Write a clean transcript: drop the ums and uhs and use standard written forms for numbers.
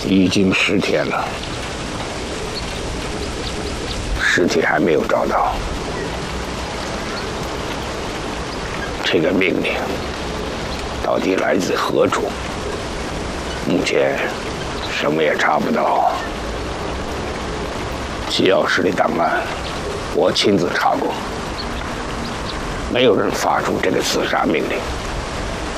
已经10天了，尸体还没有找到。这个命令到底来自何处？目前什么也查不到。机要室的档案我亲自查过，没有人发出这个刺杀命令。